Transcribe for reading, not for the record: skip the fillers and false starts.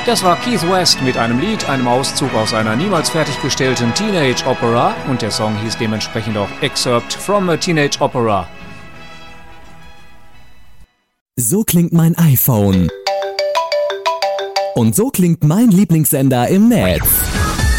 Das war Keith West mit einem Lied, einem Auszug aus einer niemals fertiggestellten Teenage Opera und der Song hieß dementsprechend auch Excerpt from a Teenage Opera. So klingt mein iPhone. Und so klingt mein Lieblingssender im Netz.